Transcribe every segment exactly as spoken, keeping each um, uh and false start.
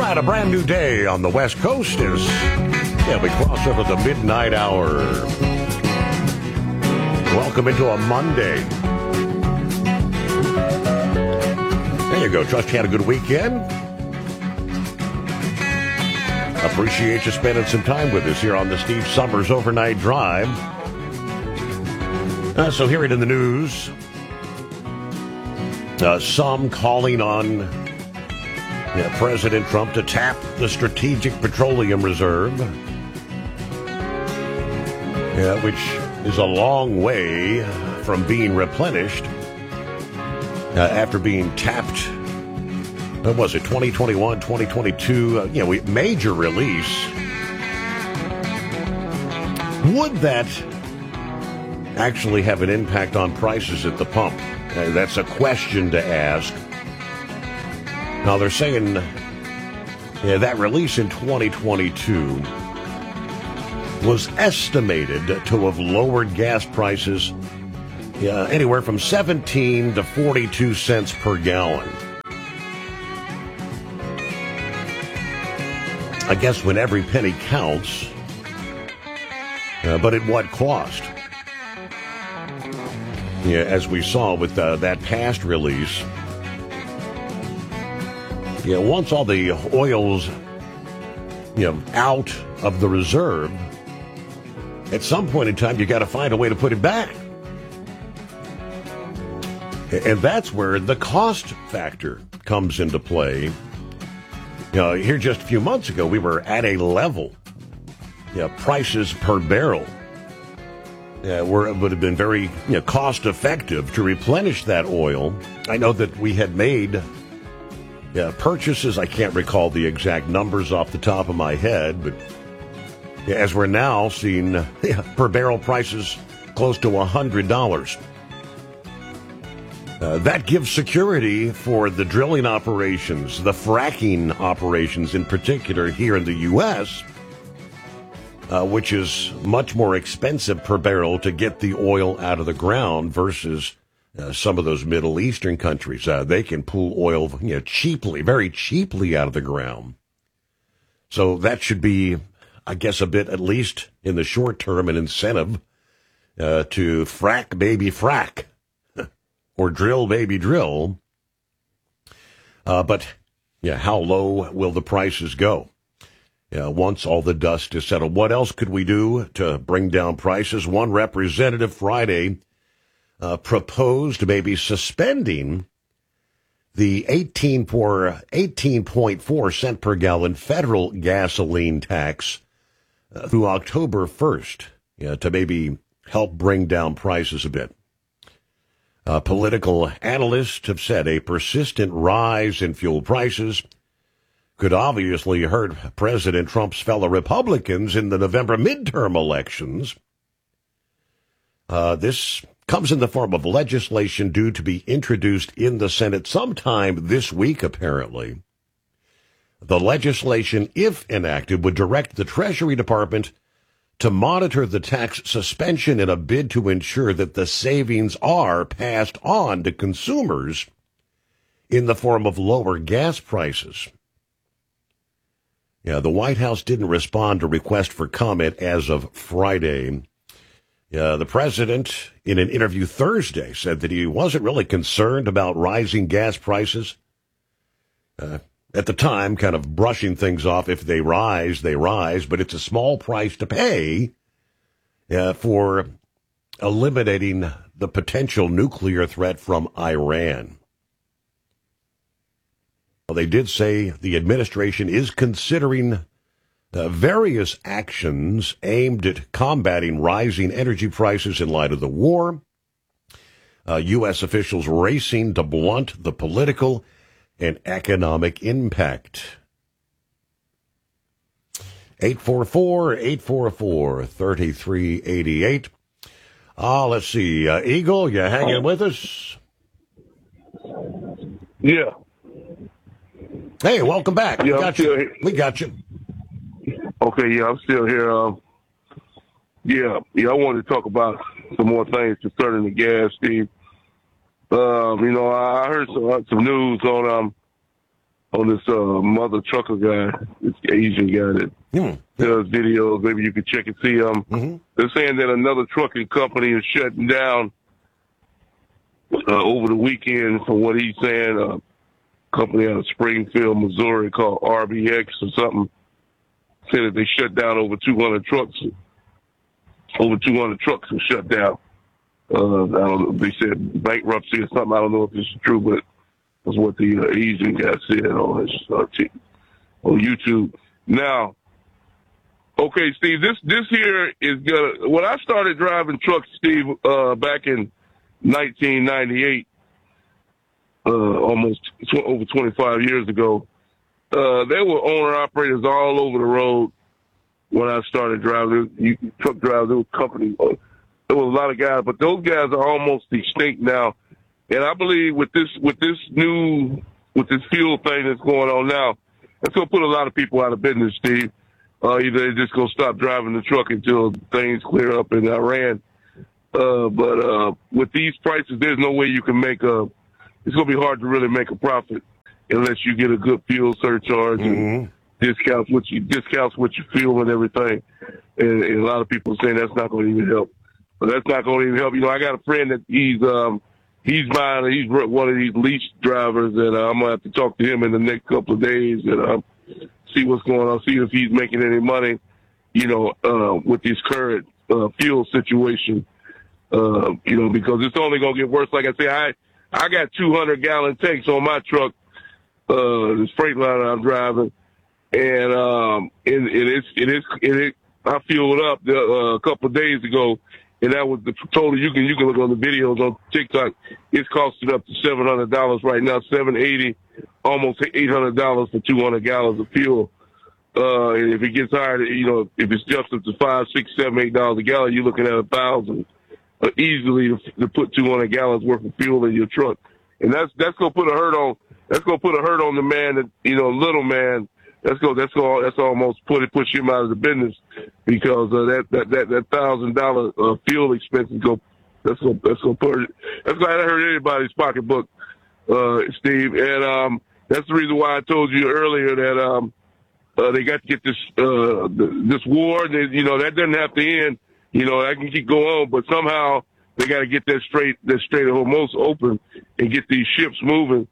right, a brand new day on the West Coast is, yeah, we cross over the midnight hour. Welcome into a Monday. There you go. Trust you had a good weekend. Appreciate you spending some time with us here on the Steve Summers Overnight Drive. Uh, so here it in the news. Uh, some calling on yeah, President Trump to tap the Strategic Petroleum Reserve, yeah, which is a long way from being replenished uh, after being tapped. What was it, twenty twenty-one, twenty twenty-two? Uh, you know, we, major release. Would that actually have an impact on prices at the pump? Uh, that's a question to ask. Now, they're saying yeah, that release in twenty twenty-two was estimated to have lowered gas prices yeah, anywhere from seventeen to forty-two cents per gallon. I guess when every penny counts, uh, but at what cost? Yeah, as we saw with uh, that past release, yeah, once all the oil's you know out of the reserve, at some point in time you got to find a way to put it back, and that's where the cost factor comes into play. You know, here just a few months ago, we were at a level, you know, prices per barrel. Yeah, where it would have been very you know, cost effective to replenish that oil. I know that we had made yeah, purchases. I can't recall the exact numbers off the top of my head, but yeah, as we're now seeing yeah, per barrel prices close to one hundred dollars. Uh, that gives security for the drilling operations, the fracking operations in particular here in the U S, Uh, which is much more expensive per barrel to get the oil out of the ground versus uh, some of those Middle Eastern countries. Uh, they can pull oil you know, cheaply, very cheaply out of the ground. So that should be, I guess, a bit, at least in the short term, an incentive uh, to frack, baby, frack, or drill, baby, drill. Uh, but, yeah, how low will the prices go? Yeah, once all the dust is settled. What else could we do to bring down prices? One representative Friday uh, proposed maybe suspending the eighteen point four cent per gallon federal gasoline tax uh, through October first, yeah, to maybe help bring down prices a bit. Uh, political analysts have said a persistent rise in fuel prices could obviously hurt President Trump's fellow Republicans in the November midterm elections. Uh, this comes in the form of legislation due to be introduced in the Senate sometime this week, apparently. The legislation, if enacted, would direct the Treasury Department to monitor the tax suspension in a bid to ensure that the savings are passed on to consumers in the form of lower gas prices. Yeah, the White House didn't respond to request for comment as of Friday. Uh, the president, in an interview Thursday, said that he wasn't really concerned about rising gas prices. Uh, at the time, kind of brushing things off. If they rise, they rise, but it's a small price to pay uh, for eliminating the potential nuclear threat from Iran. Well, they did say the administration is considering uh, various actions aimed at combating rising energy prices in light of the war. Uh, U S officials racing to blunt the political and economic impact. eight four four, eight four four, three three eight eight. Ah, let's see. Uh, Eagle, you hanging with us? Yeah. Hey, welcome back. Yeah, we got you. Here. We got you. Okay, yeah, I'm still here. Um, yeah, yeah, I wanted to talk about some more things concerning the gas, Steve. Um, you know, I heard some, some news on um on this uh, mother trucker guy, this Asian guy that mm. does videos. Maybe you could check and see. Um, mm-hmm. They're saying that another trucking company is shutting down uh, over the weekend. From what he's saying, a company out of Springfield, Missouri, called R B X or something, said that they shut down over two hundred trucks. Over two hundred trucks were shut down. Uh, I don't know, they said bankruptcy or something. I don't know if this is true, but that's what the uh, Asian guy said on his uh, t- on YouTube. Now, okay, Steve, this this here is gonna. When I started driving trucks, Steve, uh, back in nineteen ninety-eight, uh, almost tw- over twenty-five years ago, uh, there were owner operators all over the road. When I started driving, you, truck drivers, there was company. There was a lot of guys, but those guys are almost extinct now. And I believe with this, with this new, with this fuel thing that's going on now, that's going to put a lot of people out of business, Steve. Uh, either they're just going to stop driving the truck until things clear up in Iran. Uh, but, uh, with these prices, there's no way you can make a, it's going to be hard to really make a profit unless you get a good fuel surcharge mm-hmm. and discounts what you, discounts what you fuel and everything. And, and a lot of people are saying that's not going to even help. But that's not going to even help. You know, I got a friend that he's, um, he's buying, he's one of these lease drivers, and uh, I'm going to have to talk to him in the next couple of days and uh, see what's going on, see if he's making any money, you know, uh, with this current uh, fuel situation, uh, you know, because it's only going to get worse. Like I say, I I got two hundred gallon tanks on my truck, uh, this Freightliner I'm driving, and um, it, it is, it is, it is, I fueled up the, uh, a couple of days ago. And that was the total. You can you can look on the videos on TikTok. It's costing up to seven hundred dollars right now, seven eighty, almost eight hundred dollars for two hundred gallons of fuel. Uh, and if it gets higher, you know, if it's just up to five, six, seven, eight dollars a gallon, you're looking at a thousand uh, easily to, to put two hundred gallons worth of fuel in your truck. And that's that's gonna put a hurt on that's gonna put a hurt on the man that you know, little man. That's go. That's go. That's almost put it push him out of the business because uh, that that that that thousand dollar uh, fuel expenses go. That's go. That's go put. It, that's going to hurt anybody's pocketbook, uh, Steve. And um, that's the reason why I told you earlier that um, uh, they got to get this uh, this war. They, you know that doesn't have to end. You know that can keep going on, but somehow they got to get that straight that Strait of Hormuz open and get these ships moving.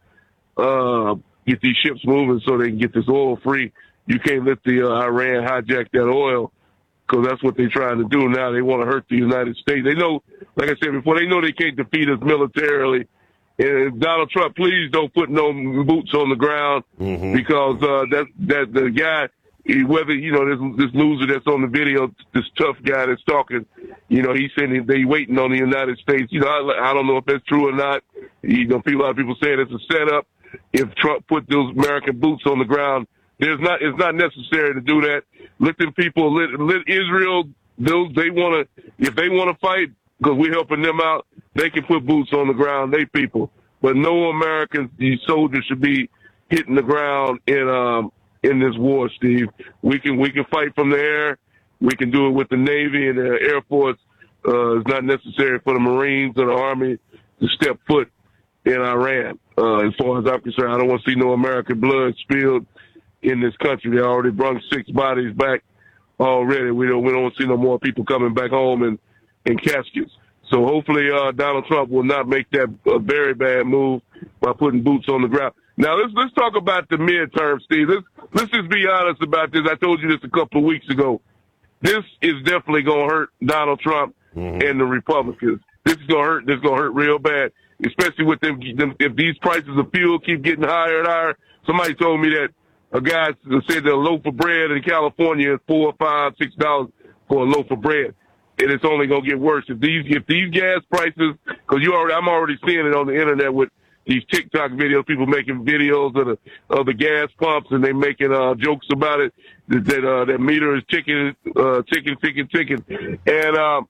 Uh, Get these ships moving so they can get this oil free. You can't let the uh, Iran hijack that oil because that's what they're trying to do now. They want to hurt the United States. They know, like I said before, they know they can't defeat us militarily. And Donald Trump, please don't put no boots on the ground mm-hmm. because uh, that that the guy, whether you know this this loser that's on the video, this tough guy that's talking, you know, he's saying they waiting on the United States. You know, I, I don't know if that's true or not. You know, people, a lot of people saying it's a setup. If Trump put those American boots on the ground, there's not, it's not necessary to do that. Let them people, let, let Israel, those, they want to, if they want to fight, because we're helping them out, they can put boots on the ground, they people. But no American soldiers should be hitting the ground in, um, in this war, Steve. We can, we can fight from the air. We can do it with the Navy and the Air Force. Uh, it's not necessary for the Marines or the Army to step foot in Iran. Uh, as far as I'm concerned, I don't want to see no American blood spilled in this country. They already brought six bodies back already. We don't, we don't want to see no more people coming back home in, in caskets. So hopefully, uh, Donald Trump will not make that a very bad move by putting boots on the ground. Now let's, let's talk about the midterm, Steve. Let's, let's just be honest about this. I told you this a couple of weeks ago. This is definitely going to hurt Donald Trump mm-hmm. and the Republicans. This is going to hurt, this is going to hurt real bad. Especially with them, them, if these prices of fuel keep getting higher and higher. Somebody told me that a guy said that a loaf of bread in California is four, five, six dollars for a loaf of bread, and it's only gonna get worse if these if these gas prices. Because you already, I'm already seeing it on the internet with these TikTok videos, people making videos of the of the gas pumps, and they making uh, jokes about it. That that, uh, that meter is ticking, uh, ticking, ticking, ticking, and. Um,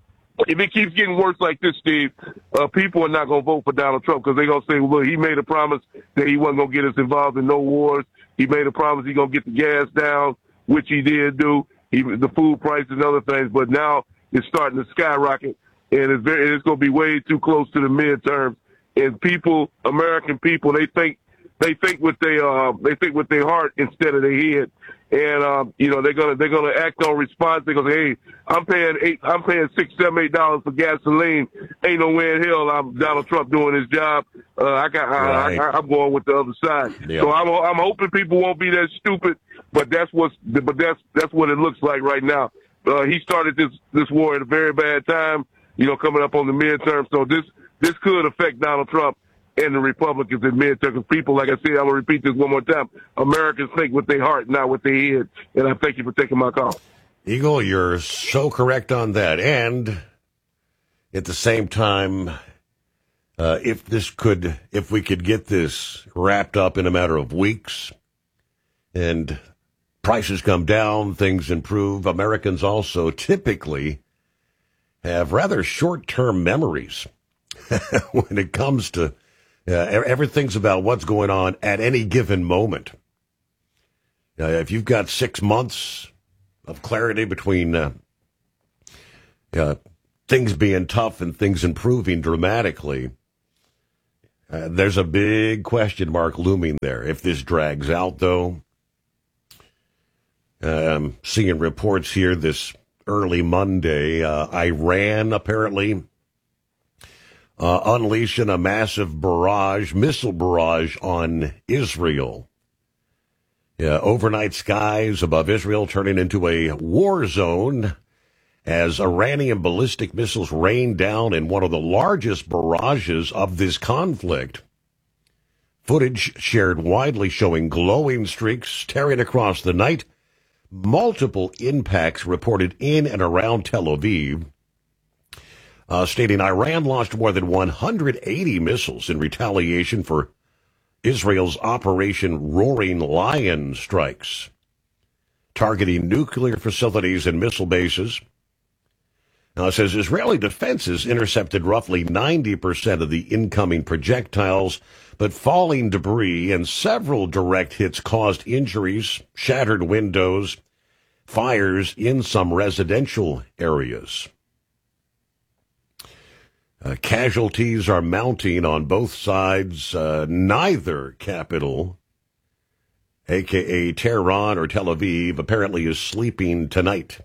If it keeps getting worse like this, Steve, uh, people are not going to vote for Donald Trump because they're going to say, well, look, he made a promise that he wasn't going to get us involved in no wars. He made a promise he's going to get the gas down, which he did do, he, the food prices and other things. But now it's starting to skyrocket, and it's, very, it's going to be way too close to the midterms. And people, American people, they think they think with their uh, they think with their heart instead of their head, and um, you know they're gonna they're gonna act on response. They're gonna say, hey, I'm paying eight, I'm paying six, seven, eight dollars for gasoline. Ain't no way in hell I'm Donald Trump doing his job. Uh, I got right. I, I, I'm going with the other side. Yep. So I'm I'm hoping people won't be that stupid. But that's what's but that's that's what it looks like right now. Uh, he started this this war at a very bad time. You know, coming up on the midterm. So this this could affect Donald Trump and the Republicans in midterm. Because people, like I said, I'm gonna repeat this one more time. Americans think with their heart, not with their head. And I thank you for taking my call. Eagle, you're so correct on that. And at the same time, uh, if this could, if we could get this wrapped up in a matter of weeks, and prices come down, things improve, Americans also typically have rather short-term memories when it comes to uh, everything's about what's going on at any given moment. Uh, if you've got six months of clarity between uh, uh, things being tough and things improving dramatically, uh, there's a big question mark looming there. If this drags out, though, um, seeing reports here this early Monday, uh, Iran apparently uh, unleashing a massive barrage, missile barrage on Israel. Yeah, overnight skies above Israel turning into a war zone as Iranian ballistic missiles rain down in one of the largest barrages of this conflict. Footage shared widely showing glowing streaks tearing across the night. Multiple impacts reported in and around Tel Aviv, uh, stating Iran launched more than one hundred eighty missiles in retaliation for Israel's Operation Roaring Lion strikes, targeting nuclear facilities and missile bases. Now, it says Israeli defenses intercepted roughly ninety percent of the incoming projectiles, but falling debris and several direct hits caused injuries, shattered windows, fires in some residential areas. Uh, casualties are mounting on both sides. Uh, neither capital, a k a. Tehran or Tel Aviv, apparently is sleeping tonight.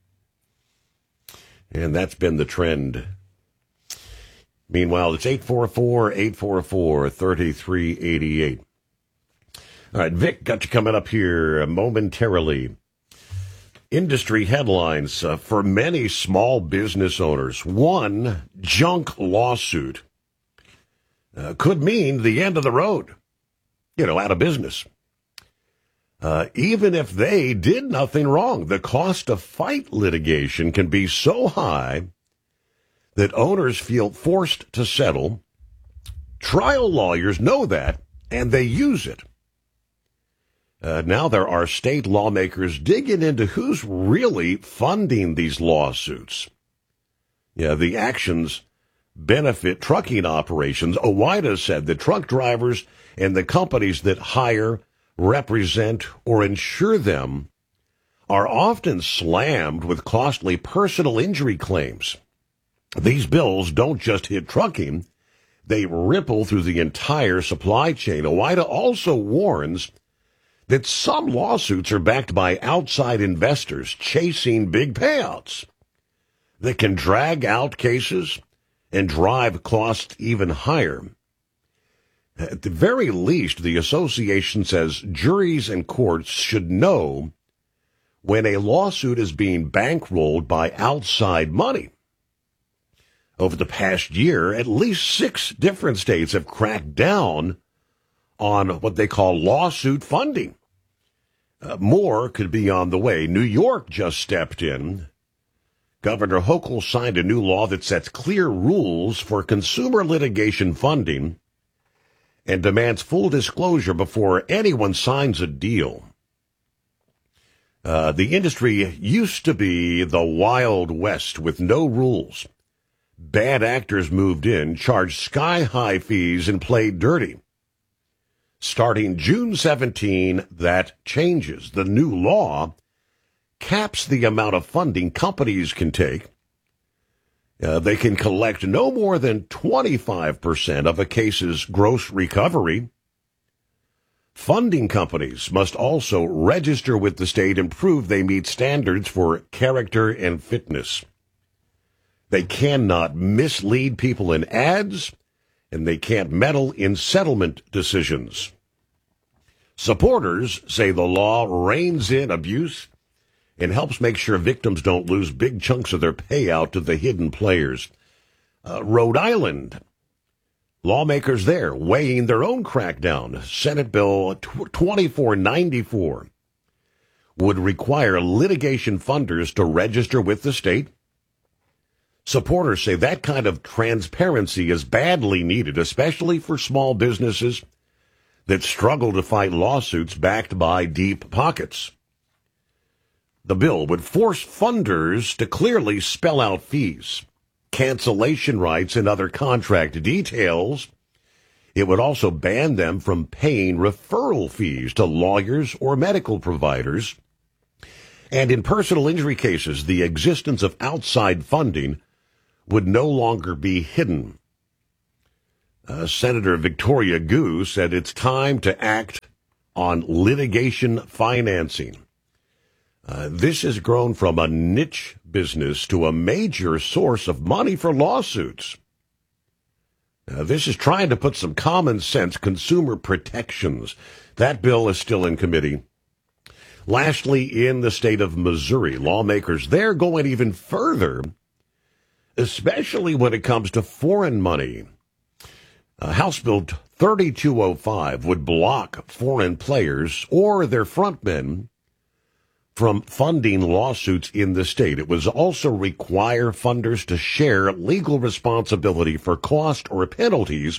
And that's been the trend. Meanwhile, it's eight four four, eight four four, three three eight eight. All right, Vic, got you coming up here momentarily. Industry headlines uh, for many small business owners. One junk lawsuit uh, could mean the end of the road, you know, out of business. Uh, even if they did nothing wrong, the cost of fight litigation can be so high that owners feel forced to settle. Trial lawyers know that, and they use it. Uh, now there are state lawmakers digging into who's really funding these lawsuits. Yeah, the actions benefit trucking operations. OOIDA said that truck drivers and the companies that hire, represent, or insure them are often slammed with costly personal injury claims. These bills don't just hit trucking, they ripple through the entire supply chain. OOIDA also warns that some lawsuits are backed by outside investors chasing big payouts that can drag out cases and drive costs even higher. At the very least, the association says juries and courts should know when a lawsuit is being bankrolled by outside money. Over the past year, at least six different states have cracked down on what they call lawsuit funding. Uh, more could be on the way. New York just stepped in. Governor Hochul signed a new law that sets clear rules for consumer litigation funding and demands full disclosure before anyone signs a deal. Uh, the industry used to be the Wild West with no rules. Bad actors moved in, charged sky-high fees, and played dirty. Starting June seventeenth, that changes. The new law caps the amount of funding companies can take. Uh, they can collect no more than twenty-five percent of a case's gross recovery. Funding companies must also register with the state and prove they meet standards for character and fitness. They cannot mislead people in ads, and they can't meddle in settlement decisions. Supporters say the law reins in abuse and helps make sure victims don't lose big chunks of their payout to the hidden players. Uh, Rhode Island, lawmakers there weighing their own crackdown. Senate Bill twenty-four ninety-four would require litigation funders to register with the state. Supporters say that kind of transparency is badly needed, especially for small businesses that struggle to fight lawsuits backed by deep pockets. The bill would force funders to clearly spell out fees, cancellation rights, and other contract details. It would also ban them from paying referral fees to lawyers or medical providers. And in personal injury cases, the existence of outside funding would no longer be hidden. Uh, Senator Victoria Gu said it's time to act on litigation financing. Uh, this has grown from a niche business to a major source of money for lawsuits. Uh, this is trying to put some common sense consumer protections. That bill is still in committee. Lastly, in the state of Missouri, lawmakers there going even further, especially when it comes to foreign money. Uh, House Bill thirty-two oh five would block foreign players or their frontmen from funding lawsuits in the state. It would also require funders to share legal responsibility for cost or penalties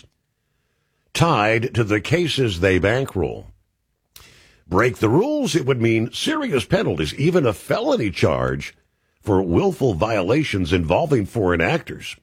tied to the cases they bankroll. Break the rules, it would mean serious penalties, even a felony charge for willful violations involving foreign actors.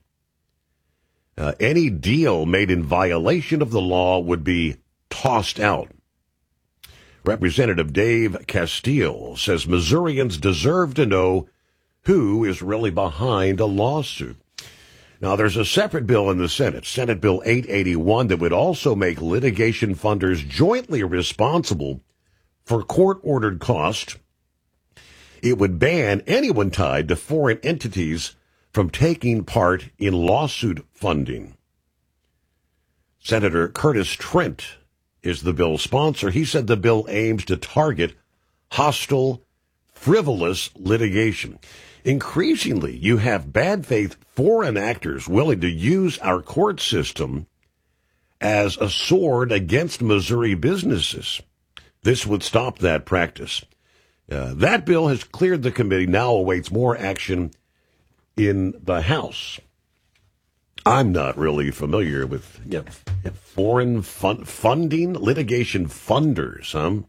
Uh, any deal made in violation of the law would be tossed out. Representative Dave Castile says Missourians deserve to know who is really behind a lawsuit. Now, there's a separate bill in the Senate, Senate Bill eight eighty-one, that would also make litigation funders jointly responsible for court-ordered costs. It would ban anyone tied to foreign entities from taking part in lawsuit funding. Senator Curtis Trent is the bill's sponsor. He said the bill aims to target hostile, frivolous litigation. Increasingly, you have bad faith foreign actors willing to use our court system as a sword against Missouri businesses. This would stop that practice. Uh, that bill has cleared the committee, now awaits more action in the House. I'm not really familiar with you know, foreign fun- funding, litigation funders, huh?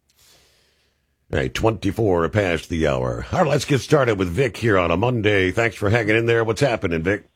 All right, twenty-four past the hour. All right, let's get started with Vic here on a Monday. Thanks for hanging in there. What's happening, Vic?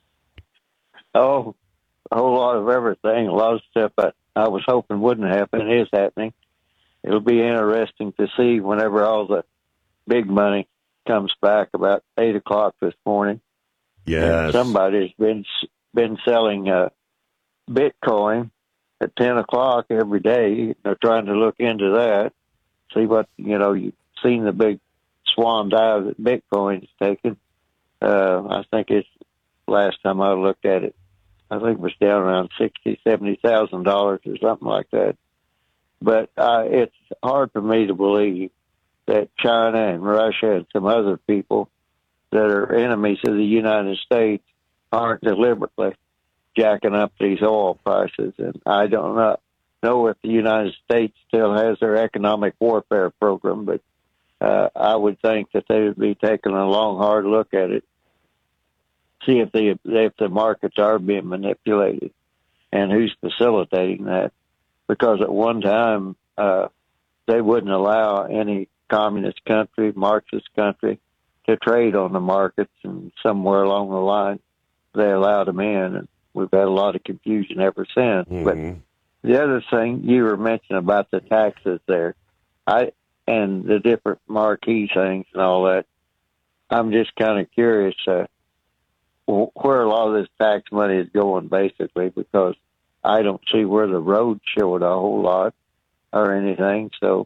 Oh, a whole lot of everything. A lot of stuff that I was hoping wouldn't happen is happening. It'll be interesting to see whenever all the big money comes back about eight o'clock this morning. Yes. Somebody's been been selling uh, Bitcoin at ten o'clock every day. They're trying to look into that, see what, you know, you've seen the big swan dive that Bitcoin's taken. Uh, I think it's, last time I looked at it, I think it was down around sixty thousand dollars, seventy thousand dollars or something like that. But uh, it's hard for me to believe that China and Russia and some other people that are enemies of the United States aren't deliberately jacking up these oil prices. And I don't know, know if the United States still has their economic warfare program, but uh, I would think that they would be taking a long, hard look at it, see if the if the markets are being manipulated and who's facilitating that. Because at one time, uh, they wouldn't allow any communist country, Marxist country, to trade on the markets, and somewhere along the line, they allowed them in, and we've had a lot of confusion ever since. Mm-hmm. But the other thing you were mentioning about the taxes there, I and the different marquee things and all that, I'm just kind of curious uh, where a lot of this tax money is going, basically, because I don't see where the roads show it a whole lot. or anything. So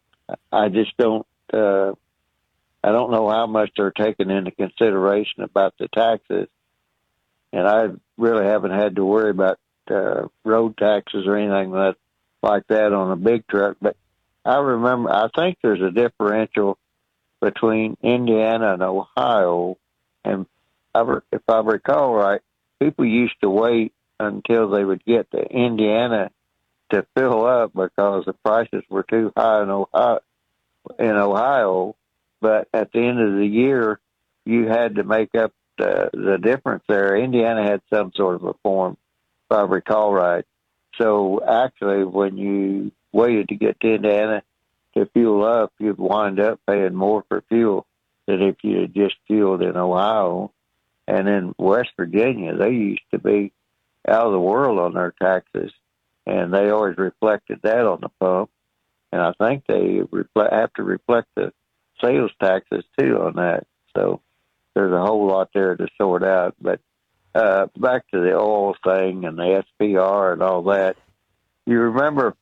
I just don't, uh, I don't know how much they're taking into consideration about the taxes. And I really haven't had to worry about uh, road taxes or anything that, like that on a big truck. But I remember, I think there's a differential between Indiana and Ohio. And I, if I recall right, people used to wait until they would get to Indiana to fill up because the prices were too high in Ohio. In Ohio, but at the end of the year, you had to make up the, the difference there. Indiana had some sort of a form, if I recall right. So actually, when you waited to get to Indiana to fuel up, you'd wind up paying more for fuel than if you had just fueled in Ohio. And in West Virginia, they used to be out of the world on their taxes, and they always reflected that on the pump. And I think they reflect, have to reflect the sales taxes, too, on that. So there's a whole lot there to sort out. But uh, back to the oil thing and the S P R and all that, you remember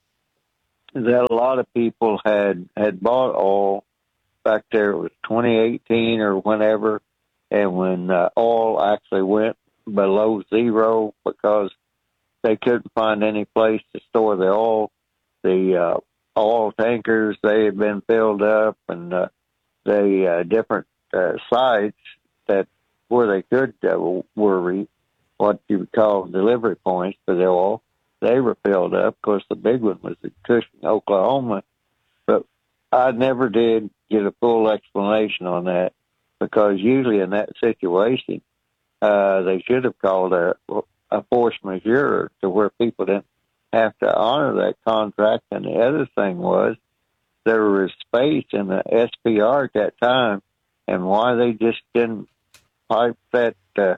that a lot of people had, had bought oil back there. It was twenty eighteen or whenever, and when uh, oil actually went below zero because they couldn't find any place to store the oil, the uh, oil tankers, they had been filled up, and uh, the uh, different uh, sites that where they could uh, were re, what you would call delivery points for the oil, they were filled up. Of course, the big one was in Cushing, Oklahoma. But I never did get a full explanation on that, because usually in that situation, uh, they should have called a, a force majeure to where people didn't have to honor that contract. And the other thing was there was space in the S P R at that time, and why they just didn't pipe that uh,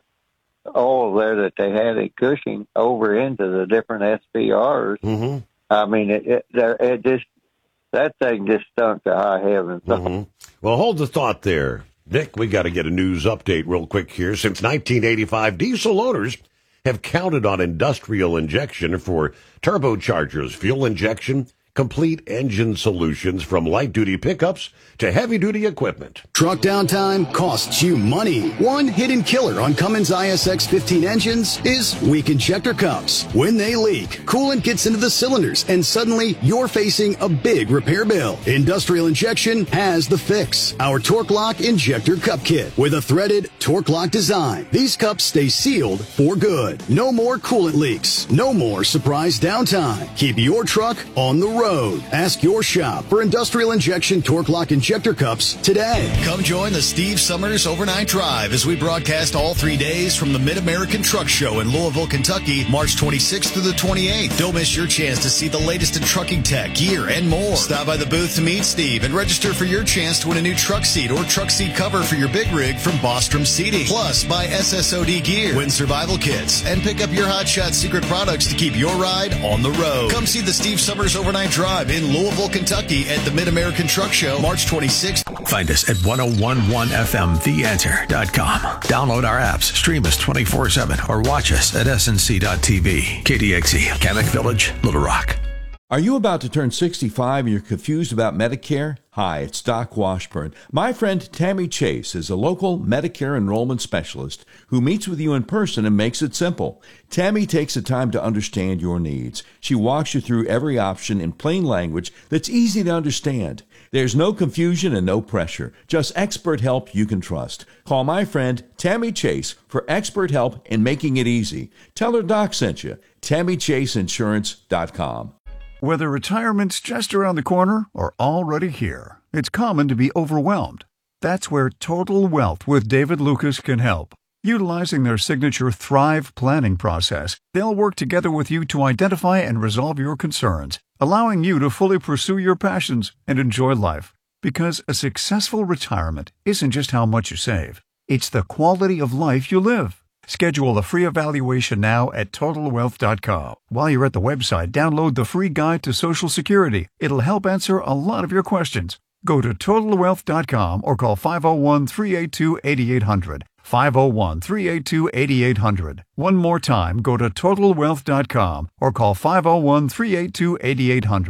oil there that they had at Cushing over into the different S P Rs. Mm-hmm. I mean, it, it, it just, that thing just stunk to high heaven. Mm-hmm. Well, hold the thought there, Nick. We got to get a news update real quick here. Since nineteen eighty-five, diesel owners have counted on industrial injection for turbochargers, fuel injection, complete engine solutions from light-duty pickups to heavy-duty equipment. Truck downtime costs you money. One hidden killer on Cummins I S X fifteen engines is weak injector cups. When they leak, coolant gets into the cylinders, and suddenly you're facing a big repair bill. Industrial Injection has the fix. Our Torque Lock Injector Cup Kit with a threaded Torque Lock design. These cups stay sealed for good. No more coolant leaks. No more surprise downtime. Keep your truck on the road. Road. Ask your shop for Industrial Injection Torque Lock Injector Cups today. Come join the Steve Summers Overnight Drive as we broadcast all three days from the Mid-American Truck Show in Louisville, Kentucky, March twenty-sixth through the twenty-eighth. Don't miss your chance to see the latest in trucking tech, gear, and more. Stop by the booth to meet Steve and register for your chance to win a new truck seat or truck seat cover for your big rig from Bostrom Seating. Plus, buy S S O D gear, win survival kits, and pick up your Hot Shot secret products to keep your ride on the road. Come see the Steve Summers Overnight Drive in Louisville, Kentucky at the Mid-American Truck Show, March twenty-sixth. Find us at ten eleven F M the answer dot com. Download our apps, stream us twenty-four seven, or watch us at S N C dot T V. K D X E, Kamek Village, Little Rock. Are you about to turn sixty-five and you're confused about Medicare? Hi, it's Doc Washburn. My friend Tammy Chase is a local Medicare enrollment specialist who meets with you in person and makes it simple. Tammy takes the time to understand your needs. She walks you through every option in plain language that's easy to understand. There's no confusion and no pressure, just expert help you can trust. Call my friend Tammy Chase for expert help in making it easy. Tell her Doc sent you. Tammy Chase Insurance dot com. Whether retirement's just around the corner or already here, it's common to be overwhelmed. That's where Total Wealth with David Lucas can help. Utilizing their signature Thrive planning process, they'll work together with you to identify and resolve your concerns, allowing you to fully pursue your passions and enjoy life. Because a successful retirement isn't just how much you save, it's the quality of life you live. Schedule a free evaluation now at Total Wealth dot com. While you're at the website, download the free guide to Social Security. It'll help answer a lot of your questions. Go to Total Wealth dot com or call five oh one, three eight two, eight eight hundred. five oh one, three eight two, eight eight hundred. One more time, go to Total Wealth dot com or call five oh one, three eight two, eight eight hundred.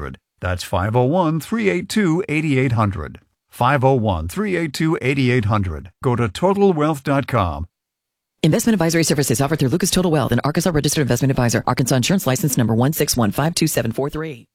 That's five oh one, three eight two, eight eight hundred. five oh one, three eight two, eight eight hundred. Go to total wealth dot com. Investment advisory services offered through Lucas Total Wealth, an Arkansas registered investment advisor. Arkansas Insurance License number one six one five two seven four three.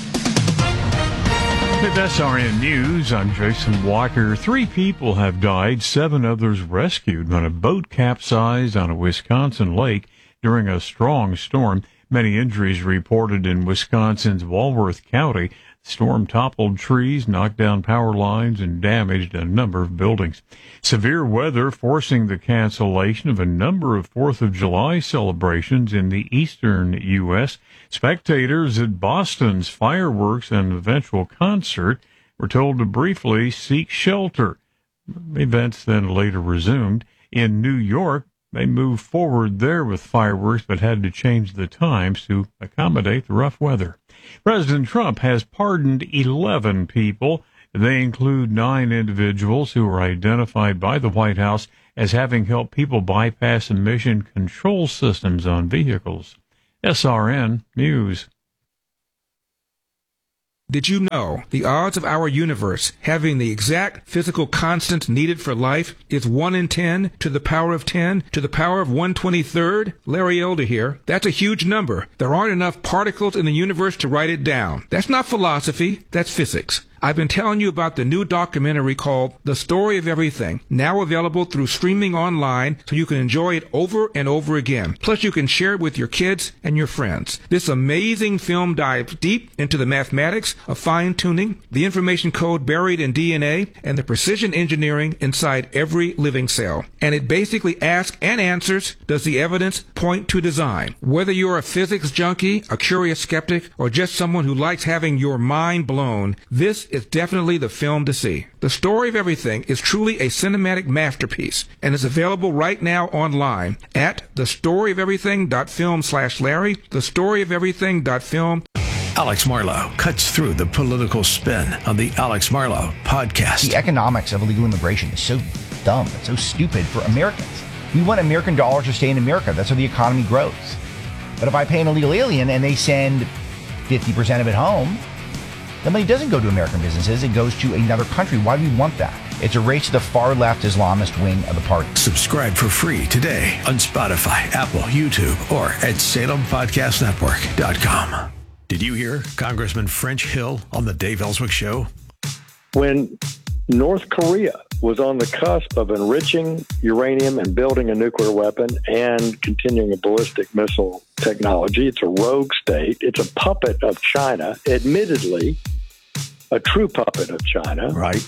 With S R N News, I'm Jason Walker. Three people have died, seven others rescued when a boat capsized on a Wisconsin lake during a strong storm. Many injuries reported in Wisconsin's Walworth County. The storm toppled trees, knocked down power lines, and damaged a number of buildings. Severe weather forcing the cancellation of a number of fourth of July celebrations in the eastern U S Spectators at Boston's fireworks and eventual concert were told to briefly seek shelter. Events then later resumed. In New York, they moved forward there with fireworks but had to change the times to accommodate the rough weather. President Trump has pardoned eleven people. They include nine individuals who were identified by the White House as having helped people bypass emission control systems on vehicles. S R N News. Did you know the odds of our universe having the exact physical constant needed for life is one in ten to the power of ten to the power of one twenty-third? Larry Elder here. That's a huge number. There aren't enough particles in the universe to write it down. That's not philosophy. That's physics. I've been telling you about the new documentary called The Story of Everything, now available through streaming online so you can enjoy it over and over again. Plus you can share it with your kids and your friends. This amazing film dives deep into the mathematics of fine-tuning, the information code buried in D N A, and the precision engineering inside every living cell. And it basically asks and answers, does the evidence point to design? Whether you're a physics junkie, a curious skeptic, or just someone who likes having your mind blown, this is definitely the film to see. The Story of Everything is truly a cinematic masterpiece and is available right now online at thestoryoferything.film slash Larry, thestoryoferything.film. Alex Marlow cuts through the political spin on the Alex Marlow podcast. The economics of illegal immigration is so dumb. It's so stupid for Americans. We want American dollars to stay in America. That's how the economy grows. But if I pay an illegal alien and they send fifty percent of it home, the money doesn't go to American businesses. It goes to another country. Why do we want that? It's a race to the far left Islamist wing of the party. Subscribe for free today on Spotify, Apple, YouTube, or at Salem Podcast Network dot com. Did you hear Congressman French Hill on the Dave Ellswick Show? When North Korea was on the cusp of enriching uranium and building a nuclear weapon and continuing a ballistic missile technology, it's a rogue state. It's a puppet of China, admittedly, a true puppet of China. Right.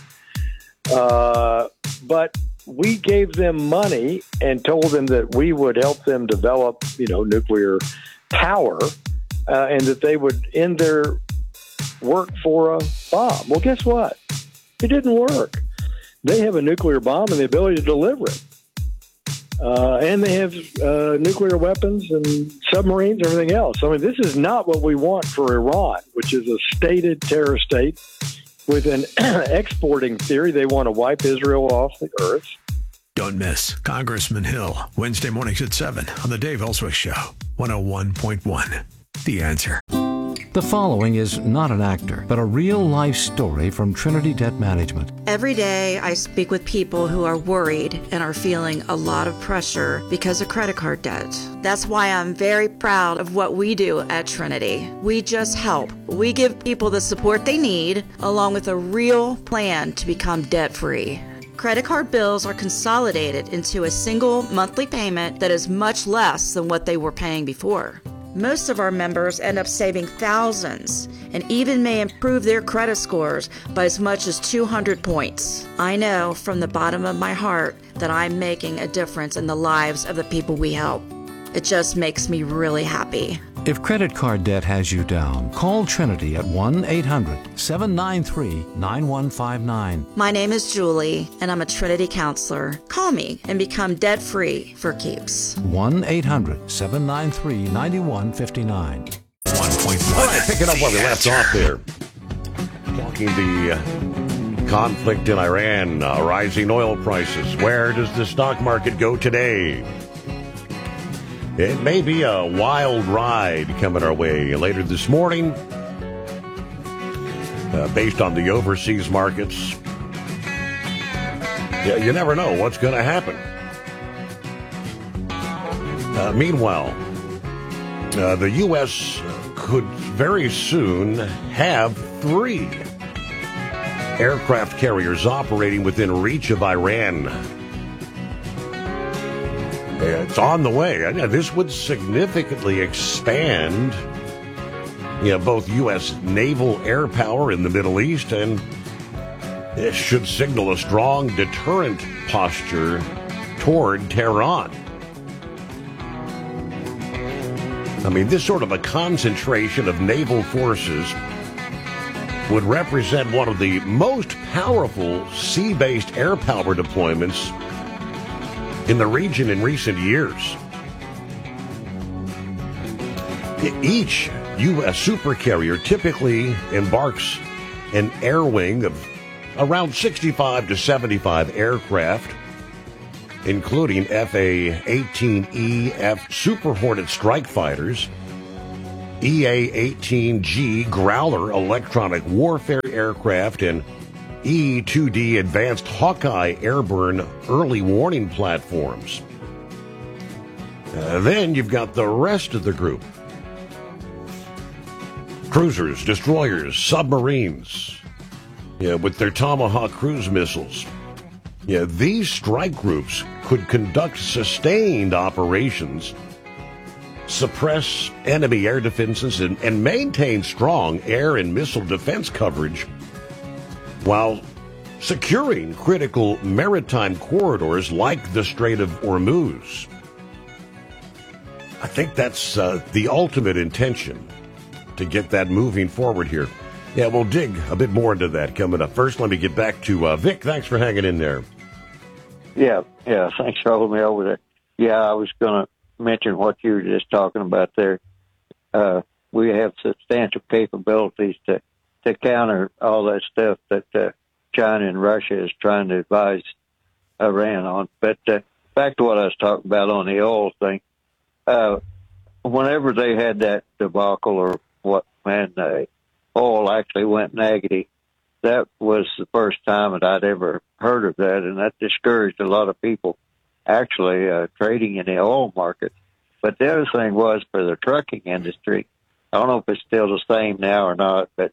Uh, but we gave them money and told them that we would help them develop, you know, nuclear power, uh, and that they would end their work for a bomb. Well, guess what? It didn't work. They have a nuclear bomb and the ability to deliver it. Uh, and they have uh, nuclear weapons and submarines and everything else. I mean, this is not what we want for Iran, which is a stated terror state with an exporting theory. They want to wipe Israel off the earth. Don't miss Congressman Hill, Wednesday mornings at seven on the Dave Ellswick Show, one oh one point one. The Answer. The following is not an actor, but a real-life story from Trinity Debt Management. Every day I speak with people who are worried and are feeling a lot of pressure because of credit card debt. That's why I'm very proud of what we do at Trinity. We just help. We give people the support they need, along with a real plan to become debt-free. Credit card bills are consolidated into a single monthly payment that is much less than what they were paying before. Most of our members end up saving thousands and even may improve their credit scores by as much as two hundred points. I know from the bottom of my heart that I'm making a difference in the lives of the people we help. It just makes me really happy. If credit card debt has you down, call Trinity at one eight hundred seven nine three nine one five nine. My name is Julie, and I'm a Trinity counselor. Call me and become debt-free for keeps. one eight hundred seven nine three nine one five nine. one point one. All right, picking up where we left off there. Talking the uh, conflict in Iran, uh, rising oil prices. Where does the stock market go today? It may be a wild ride coming our way later this morning. uh, based on the overseas markets. Yeah, you never know what's going to happen. Uh, meanwhile, uh, the U S could very soon have three aircraft carriers operating within reach of Iran. It's on the way. This would significantly expand, you know, both U S naval air power in the Middle East, and it should signal a strong deterrent posture toward Tehran. I mean, this sort of a concentration of naval forces would represent one of the most powerful sea-based air power deployments in the region in recent years. Each U S supercarrier typically embarks an air wing of around sixty-five to seventy-five aircraft, including F A eighteen E F Super Hornet strike fighters, E A eighteen G Growler electronic warfare aircraft, and E two D advanced Hawkeye airborne early warning platforms. Uh, then you've got the rest of the group. Cruisers, destroyers, submarines, yeah, with their Tomahawk cruise missiles. Yeah, these strike groups could conduct sustained operations, suppress enemy air defenses, and, and maintain strong air and missile defense coverage while securing critical maritime corridors like the Strait of Hormuz. I think that's uh, the ultimate intention, to get that moving forward here. Yeah, we'll dig a bit more into that coming up. First, let me get back to uh, Vic. Thanks for hanging in there. Yeah, yeah, thanks for holding me over there. Yeah, I was going to mention what you were just talking about there. Uh, we have substantial capabilities to, to counter all that stuff that uh, China and Russia is trying to advise Iran on. But uh, back to what I was talking about on the oil thing. Uh, whenever they had that debacle, or what, man, uh, oil actually went negative, that was the first time that I'd ever heard of that, and that discouraged a lot of people actually uh, trading in the oil market. But the other thing was for the trucking industry, I don't know if it's still the same now or not, but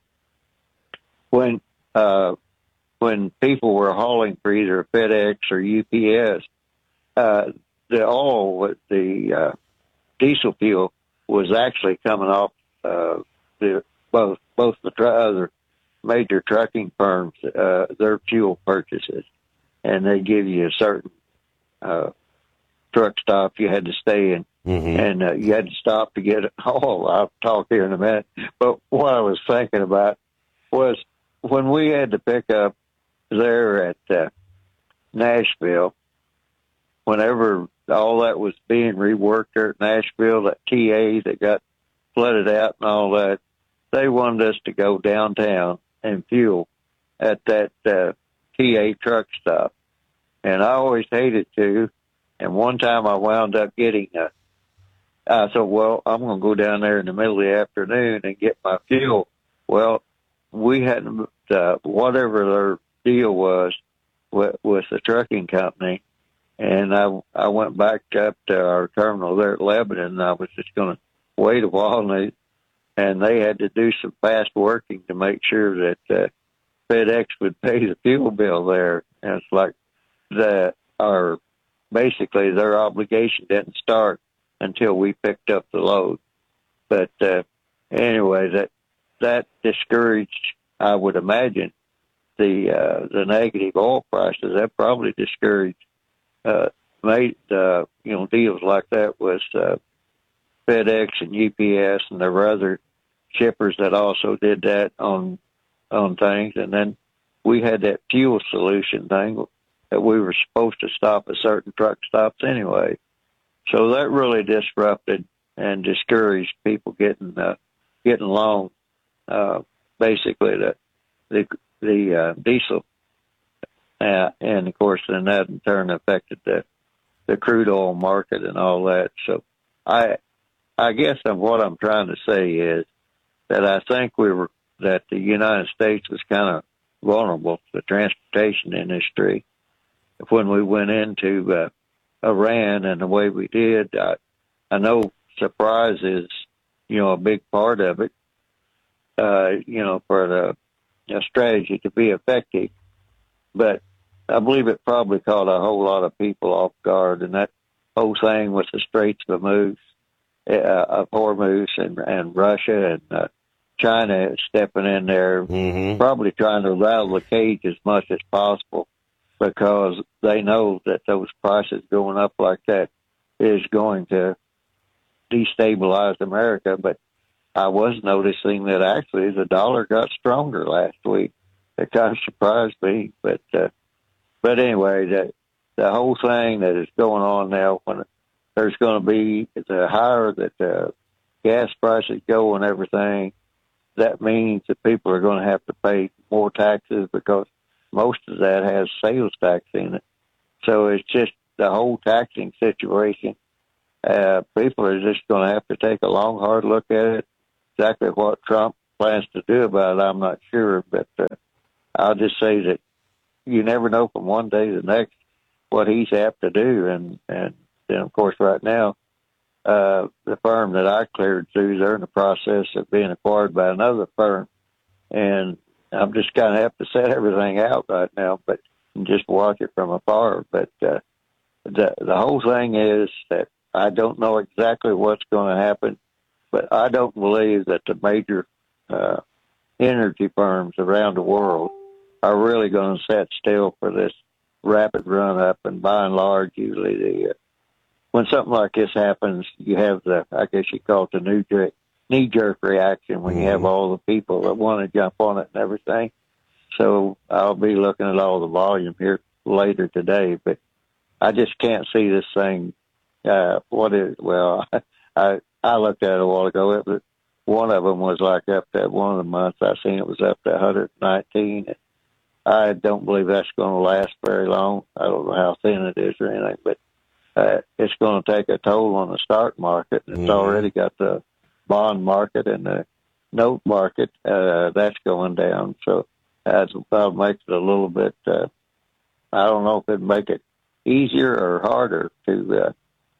when uh, when people were hauling for either FedEx or U P S, uh, the oil, the uh, diesel fuel was actually coming off uh, the both both the tr- other major trucking firms, uh, their fuel purchases, and they give you a certain uh, truck stop you had to stay in, mm-hmm. and uh, you had to stop to get it. Oh, I'll talk here in a minute. But what I was thinking about was when we had to pick up there at uh, Nashville, whenever all that was being reworked there at Nashville, that T A that got flooded out and all that, they wanted us to go downtown and fuel at that uh, T A truck stop. And I always hated to. And one time I wound up getting a, I thought, well, I'm going to go down there in the middle of the afternoon and get my fuel. Well, we hadn't, uh, whatever their deal was with, with the trucking company, and I, I went back up to our terminal there at Lebanon, and I was just going to wait a while, and they, and they had to do some fast working to make sure that uh, FedEx would pay the fuel bill there. And it's like that, our basically their obligation didn't start until we picked up the load. But uh, anyway, that that discouraged, I would imagine, the uh, the negative oil prices. That probably discouraged uh, made uh, you know deals like that with uh, FedEx and U P S, and there were other shippers that also did that on on things. And then we had that fuel solution thing that we were supposed to stop at certain truck stops anyway. So that really disrupted and discouraged people getting uh, getting along. Uh, basically, the the the uh, diesel, uh, and of course, then that in turn affected the the crude oil market and all that. So, I I guess what I'm trying to say is that I think we were that the United States was kind of vulnerable to the transportation industry. When we went into uh, Iran and the way we did, I, I know surprise is, you know, a big part of it, uh, you know, for the you know, strategy to be effective. But I believe it probably caught a whole lot of people off guard, and that whole thing with the Straits of Hormuz, uh, of Hormuz and, and Russia and uh, China stepping in there, mm-hmm. probably trying to rattle the cage as much as possible, because they know that those prices going up like that is going to destabilize America. But I was noticing that actually the dollar got stronger last week. It kind of surprised me. But uh, but anyway, the, the whole thing that is going on now, when there's going to be the higher that the gas prices go and everything, that means that people are going to have to pay more taxes, because most of that has sales tax in it. So it's just the whole taxing situation. Uh, people are just going to have to take a long, hard look at it. Exactly what Trump plans to do about it, I'm not sure. But uh, I'll just say that you never know from one day to the next what he's apt to do. And, and then, of course, right now, uh, the firm that I cleared through, they're in the process of being acquired by another firm. And I'm just kind of have to set everything out right now, but just watch it from afar. But uh, the the whole thing is that I don't know exactly what's going to happen, but I don't believe that the major uh, energy firms around the world are really going to set still for this rapid run up. And by and large, usually the uh, when something like this happens, you have the, I guess you call it the new jerk. knee-jerk reaction when you have all the people that want to jump on it and everything. So I'll be looking at all the volume here later today, but I just can't see this thing. Uh, what is, well, I, I looked at it a while ago. It was, one of them was like up to one of the months I seen it was up to one hundred nineteen. I don't believe that's going to last very long. I don't know how thin it is or anything, but uh, it's going to take a toll on the stock market. It's mm-hmm. already got the bond market and the note market, uh, that's going down. So that's about makes it a little bit, uh, I don't know if it'd make it easier or harder to,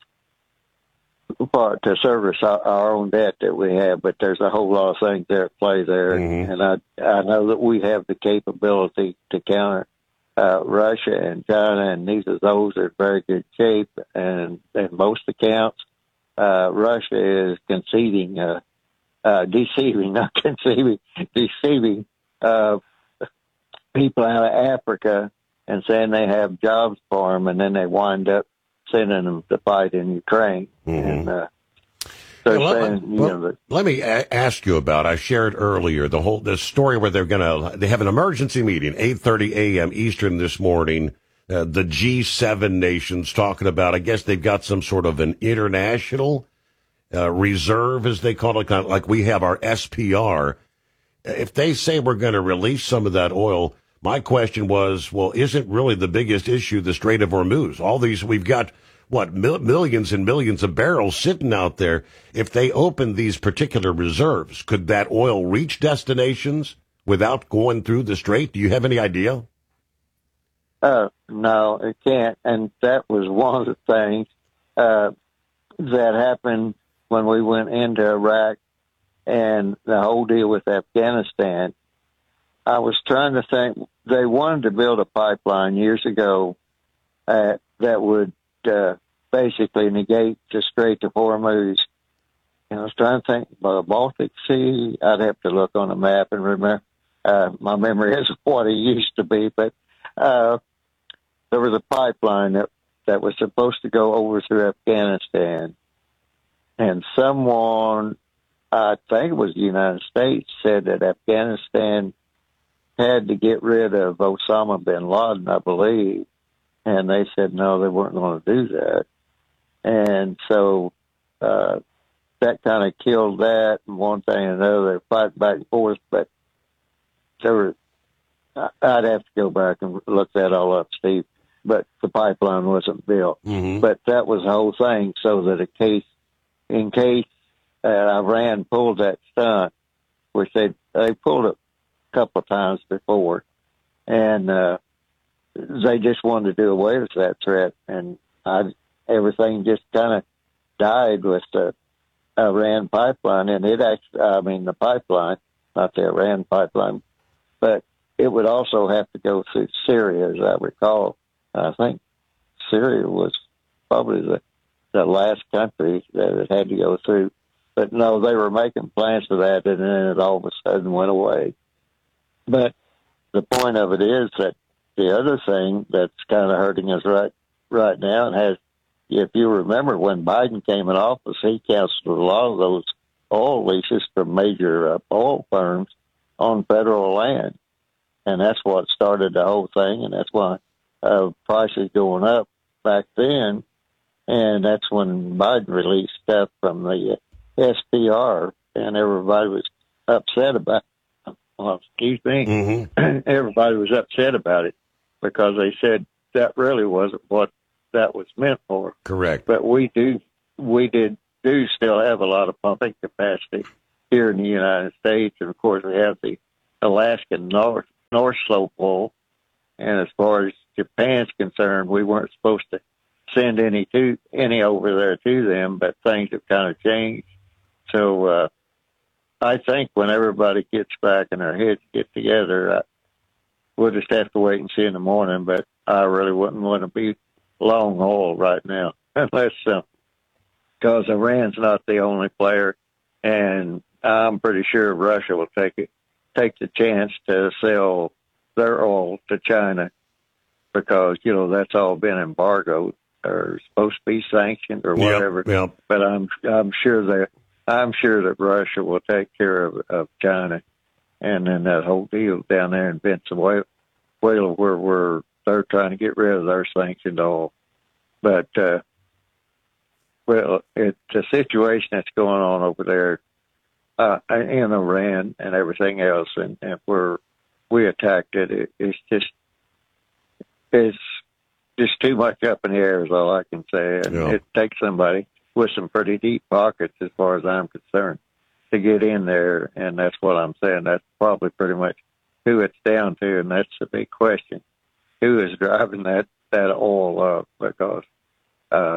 uh, to service our, our own debt that we have, but there's a whole lot of things there at play there. Mm-hmm. And I, I know that we have the capability to counter, uh, Russia and China, and neither of those are in very good shape. And in most accounts, Uh, Russia is conceding, uh, uh, deceiving, not conceiving, deceiving uh, people out of Africa and saying they have jobs for them, and then they wind up sending them to fight in Ukraine. Mm-hmm. And uh, they're well, saying, let, you well, know, that, let me a- ask you about. I shared earlier the whole the story where they're going to they have an emergency meeting eight thirty a.m. Eastern this morning. Uh, the G seven nations talking about. I guess they've got some sort of an international Uh, reserve, as they call it, kind of like we have our S P R. If they say we're going to release some of that oil, my question was, well, isn't really the biggest issue the Strait of Hormuz? All these, we've got, what, mil- millions and millions of barrels sitting out there. If they open these particular reserves, could that oil reach destinations without going through the strait? Do you have any idea? Uh, no, it can't. And that was one of the things uh, that happened when we went into Iraq and the whole deal with Afghanistan. I was trying to think, they wanted to build a pipeline years ago uh, that would uh, basically negate the Strait of Hormuz. And I was trying to think, about the Baltic Sea, I'd have to look on a map and remember. Uh, my memory isn't what it used to be, but uh, there was a pipeline that, that was supposed to go over through Afghanistan. And someone, I think it was the United States, said that Afghanistan had to get rid of Osama bin Laden, I believe. And they said, no, they weren't going to do that. And so uh, that kind of killed that, and one thing and another. They're fighting back and forth. But there were, I'd have to go back and look that all up, Steve. But the pipeline wasn't built. Mm-hmm. But that was the whole thing, so that in case, in case uh, Iran pulled that stunt, which they they pulled it a couple of times before, and uh, they just wanted to do away with that threat, and I, everything just kind of died with the Iran pipeline, and it actually, I mean, the pipeline, not the Iran pipeline, but it would also have to go through Syria, as I recall. I think Syria was probably the, the last country that it had to go through. But no, they were making plans for that, and then it all of a sudden went away. But the point of it is that the other thing that's kind of hurting us right right now, and has, if you remember when Biden came in office, he canceled a lot of those oil leases from major uh, oil firms on federal land. And that's what started the whole thing, and that's why uh, prices going up back then. And that's when Biden released stuff from the S P R, and everybody was upset about it. Well, excuse me. Mm-hmm. Everybody was upset about it because they said that really wasn't what that was meant for. Correct. But we do, we did do still have a lot of pumping capacity here in the United States, and of course we have the Alaskan North North Slope oil. And as far as Japan's concerned, we weren't supposed to send any to any over there to them, but things have kind of changed. So uh, I think when everybody gets back and our heads get together, uh, we'll just have to wait and see in the morning. But I really wouldn't want to be long haul right now, unless because uh, Iran's not the only player, and I'm pretty sure Russia will take it, take the chance to sell their oil to China, because you know that's all been embargoed or supposed to be sanctioned or whatever. Yep, yep. But I'm I'm sure that I'm sure that Russia will take care of, of China, and then that whole deal down there in Venezuela, where where they're trying to get rid of their sanctioned oil. But uh, well, it's a situation that's going on over there uh, in Iran and everything else, and, and where we attacked it, it, it's just it's just too much up in the air is all I can say. And yeah. It takes somebody with some pretty deep pockets, as far as I'm concerned, to get in there. And that's what I'm saying. That's probably pretty much who it's down to. And that's the big question. Who is driving that, that oil up? Because uh,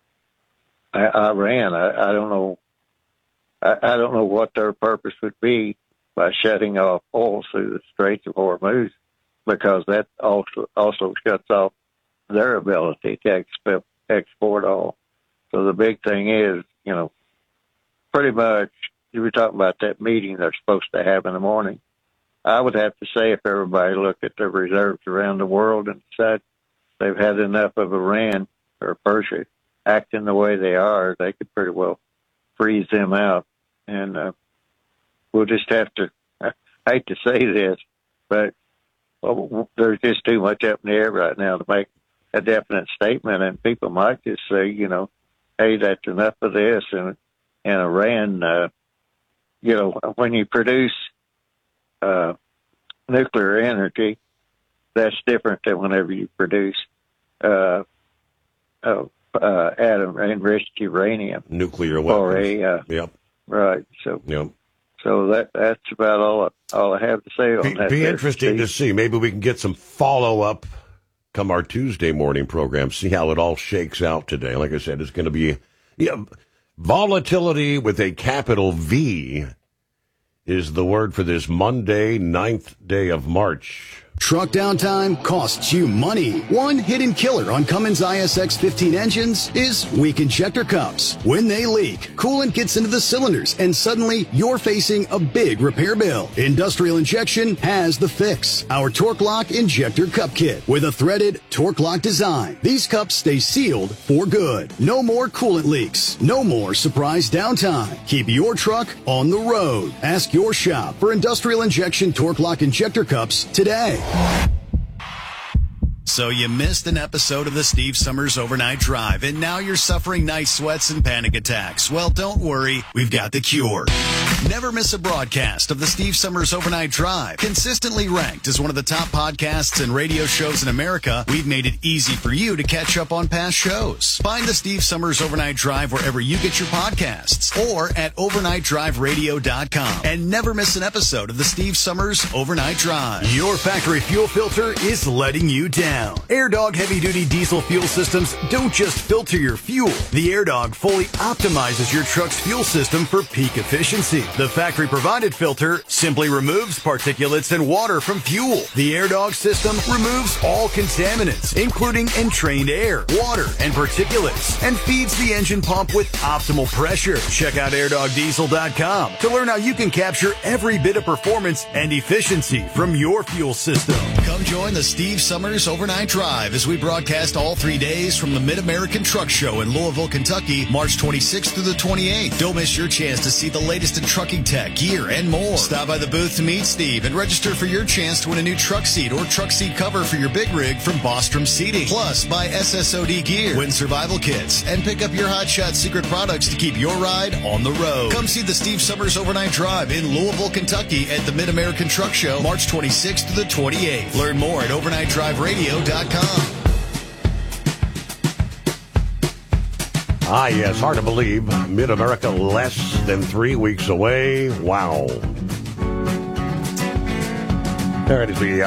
Iran, I, I don't know. I, I don't know what their purpose would be by shutting off oil through the Straits of Hormuz, because that also, also shuts off their ability to exp- export oil. So the big thing is, you know, pretty much, you were talking about that meeting they're supposed to have in the morning. I would have to say if everybody looked at their reserves around the world and said they've had enough of Iran or Persia acting the way they are, they could pretty well freeze them out. And uh, we'll just have to, I hate to say this, but well, there's just too much up in the air right now to make a definite statement, and people might just say, you know, hey, that's enough of this. And, and Iran, uh, you know, when you produce uh, nuclear energy, that's different than whenever you produce uh, uh, uh, atom enriched uranium, nuclear weapons. Or a, uh, yep. Right. So. Yep. So that that's about all all I have to say on be, that. Be there, interesting Steve. to see. Maybe we can get some follow up come our Tuesday morning program. See how it all shakes out today. Like I said, it's going to be yeah, volatility with a capital V is the word for this Monday, ninth day of March. Truck downtime costs you money. One hidden killer on Cummins I S X fifteen engines is weak injector cups. When they leak, coolant gets into the cylinders, and suddenly you're facing a big repair bill. Industrial Injection has the fix. Our Torque Lock Injector Cup Kit with a threaded Torque Lock design. These cups stay sealed for good. No more coolant leaks. No more surprise downtime. Keep your truck on the road. Ask your shop for Industrial Injection Torque Lock Injector Cups today. So you missed an episode of the Steve Summers Overnight Drive, and now you're suffering night sweats and panic attacks. Well, don't worry. We've got the cure. Never miss a broadcast of the Steve Summers Overnight Drive. Consistently ranked as one of the top podcasts and radio shows in America, we've made it easy for you to catch up on past shows. Find the Steve Summers Overnight Drive wherever you get your podcasts or at overnight drive radio dot com. And never miss an episode of the Steve Summers Overnight Drive. Your factory fuel filter is letting you down. AirDog heavy-duty diesel fuel systems don't just filter your fuel. The AirDog fully optimizes your truck's fuel system for peak efficiency. The factory-provided filter simply removes particulates and water from fuel. The AirDog system removes all contaminants, including entrained air, water, and particulates, and feeds the engine pump with optimal pressure. Check out air dog diesel dot com to learn how you can capture every bit of performance and efficiency from your fuel system. Come join the Steve Summers Overnight Drive as we broadcast all three days from the Mid-American Truck Show in Louisville, Kentucky, March twenty-sixth through the twenty-eighth. Don't miss your chance to see the latest in trucking tech, gear, and more. Stop by the booth to meet Steve and register for your chance to win a new truck seat or truck seat cover for your big rig from Bostrom Seating. Plus, buy S S O D gear, win survival kits, and pick up your Hot Shot secret products to keep your ride on the road. Come see the Steve Summers Overnight Drive in Louisville, Kentucky at the Mid-American Truck Show, March twenty-sixth to the twenty-eighth. Learn more at overnight drive radio dot com. Ah, yes, hard to believe. Mid-America less than three weeks away. Wow. There it is, the